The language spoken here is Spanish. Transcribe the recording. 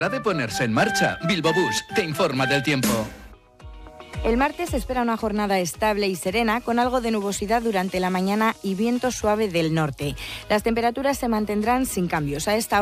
De ponerse en marcha, Bilbo Bus te informa del tiempo. El martes se espera una jornada estable y serena, con algo de nubosidad durante la mañana y viento suave del norte. Las temperaturas se mantendrán sin cambios. A esta hora